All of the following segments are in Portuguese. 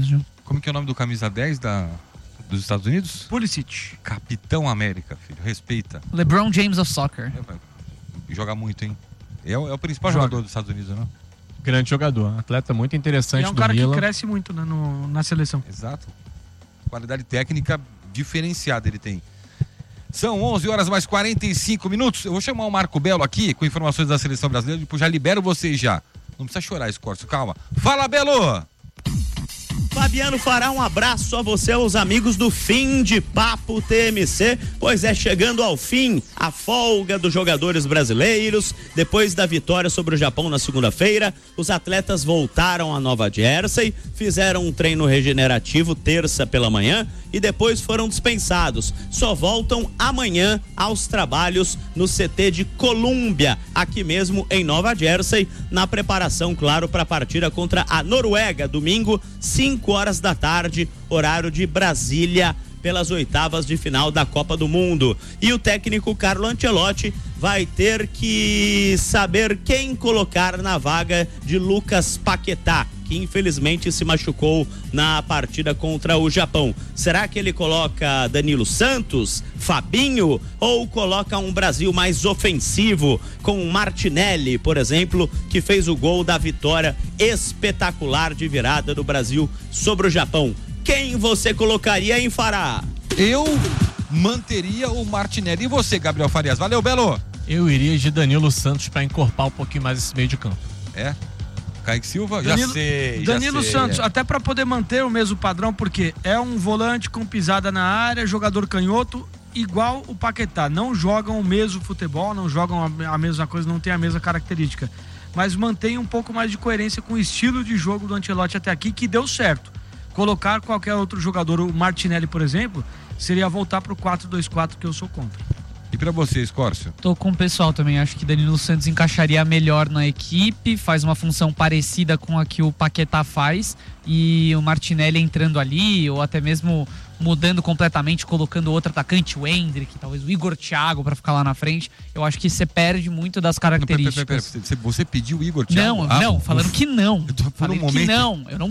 Unidos, viu? Como que é o nome do camisa 10 dos Estados Unidos? Pulisic. Capitão América, filho. Respeita. LeBron James of Soccer. Joga muito, hein? É o principal jogador dos Estados Unidos, não? Grande jogador, atleta muito interessante do Milan. E é um cara que cresce muito, né, na seleção. Exato. Qualidade técnica diferenciada ele tem. São 11h mais 45. Eu vou chamar o Marco Belo aqui com informações da seleção brasileira. Depois já libero vocês já. Não precisa chorar, Escorcio, calma. Fala, Belo! Fabiano fará um abraço a você, aos amigos do Fim de Papo TMC, pois é chegando ao fim a folga dos jogadores brasileiros. Depois da vitória sobre o Japão na segunda-feira, os atletas voltaram a Nova Jersey, fizeram um treino regenerativo terça pela manhã e depois foram dispensados. Só voltam amanhã aos trabalhos no CT de Colômbia, aqui mesmo em Nova Jersey, na preparação, claro, para a partida contra a Noruega, domingo, 5h da tarde, horário de Brasília, pelas oitavas de final da Copa do Mundo. E o técnico Carlo Ancelotti vai ter que saber quem colocar na vaga de Lucas Paquetá, que infelizmente se machucou na partida contra o Japão. Será que ele coloca Danilo Santos, Fabinho, ou coloca um Brasil mais ofensivo com Martinelli, por exemplo, que fez o gol da vitória espetacular de virada do Brasil sobre o Japão? Quem você colocaria em Fará? Eu manteria o Martinelli. E você, Gabriel Farias? Valeu, Belo! Eu iria de Danilo Santos para encorpar um pouquinho mais esse meio de campo. É? Kaique Silva? Danilo Santos, até para poder manter o mesmo padrão, porque é um volante com pisada na área, jogador canhoto, igual o Paquetá. Não jogam o mesmo futebol, não jogam a mesma coisa, não tem a mesma característica. Mas mantém um pouco mais de coerência com o estilo de jogo do Ancelotti até aqui, que deu certo. Colocar qualquer outro jogador, o Martinelli, por exemplo, seria voltar pro 4-2-4, que eu sou contra. E pra você, Escorcio? Tô com o pessoal também, acho que Danilo Santos encaixaria melhor na equipe, faz uma função parecida com a que o Paquetá faz, e o Martinelli entrando ali, ou até mesmo mudando completamente, colocando outro atacante, o Endrick, talvez o Igor Thiago pra ficar lá na frente. Eu acho que você perde muito das características. Pera. Você pediu o Igor Thiago? Não, falando que não. Falando que não, eu não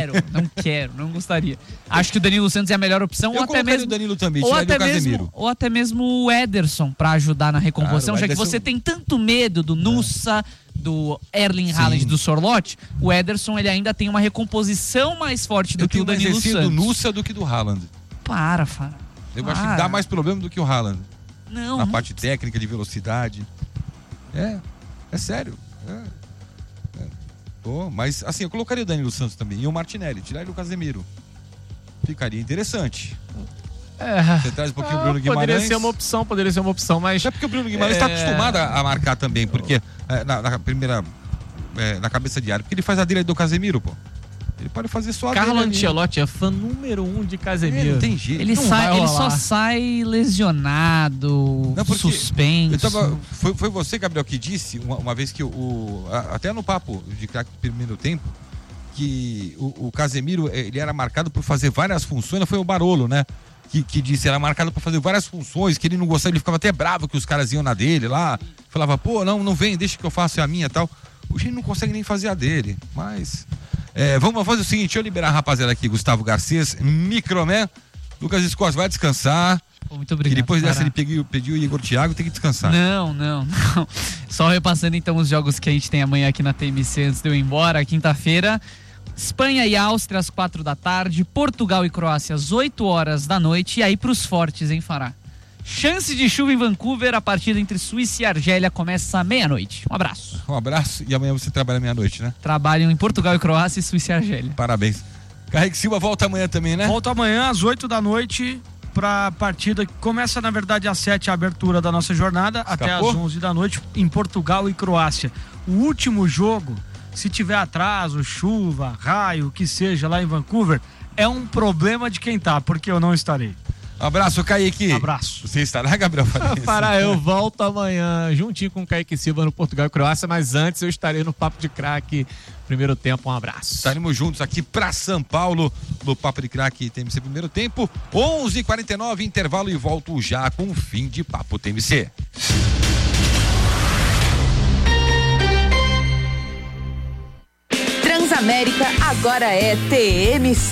quero, não gostaria. Acho que o Danilo Santos é a melhor opção, ou até mesmo o Danilo também, ou até mesmo o Ederson pra ajudar na recomposição, já que você tem tanto medo do Nussa, do Erling Haaland, do Sorloth. O Ederson, ele ainda tem uma recomposição mais forte do que o Danilo Santos. Eu tenho mais do Nussa do que do Haaland. Eu acho que dá mais problema do que o Haaland. Não. Na parte técnica, de velocidade. É sério. Mas assim, eu colocaria o Danilo Santos também. E o Martinelli, tirar ele do Casemiro. Ficaria interessante. Você traz um pouquinho o Bruno Guimarães. Poderia ser uma opção, mas... É porque o Bruno Guimarães está acostumado a marcar também, porque na primeira, na cabeça de área, porque ele faz a dele do Casemiro, pô. Ele pode fazer só a Carlo Ancelotti é fã número 1 de Casemiro. Não tem jeito. Ele só sai lesionado, suspenso. Foi você, Gabriel, que disse uma vez que até no papo de craque do primeiro tempo, que o Casemiro, ele era marcado por fazer várias funções. Foi o Barolo, né? Que disse, era marcado para fazer várias funções, que ele não gostava, ele ficava até bravo que os caras iam na dele lá, falava, pô, não vem, deixa que eu faça a minha e tal. Hoje ele não consegue nem fazer a dele, mas... vamos fazer o seguinte, deixa eu liberar a rapaziada aqui, Gustavo Garcês, Microman, Lucas Escorcio, vai descansar. Muito obrigado. E depois dessa ele pediu o Igor Thiago, tem que descansar. Não. Só repassando então os jogos que a gente tem amanhã aqui na TMC antes de eu ir embora, quinta-feira. Espanha e Áustria às 4 da tarde, Portugal e Croácia às 8 horas da noite, e aí pros fortes, hein, Fará? Chance de chuva em Vancouver, a partida entre Suíça e Argélia começa à meia-noite. Um abraço. E amanhã você trabalha meia-noite, né? Trabalham em Portugal e Croácia e Suíça e Argélia. Parabéns. Kaique Silva volta amanhã também, né? Volta amanhã às 8 da noite pra partida que começa, na verdade, às 7 a abertura da nossa jornada, até às 11 da noite em Portugal e Croácia. O último jogo, se tiver atraso, chuva, raio, o que seja lá em Vancouver, é um problema de quem tá, porque eu não estarei. Abraço, Kaique. Abraço. Você estará, Gabriel? Fará, eu volto amanhã juntinho com o Kaique Silva no Portugal e Croácia, mas antes eu estarei no Papo de Craque, primeiro tempo. Um abraço. Estaremos juntos aqui para São Paulo no Papo de Craque TMC primeiro tempo, 11h49, intervalo, e volto já com o Fim de Papo TMC. Transamérica agora é TMC.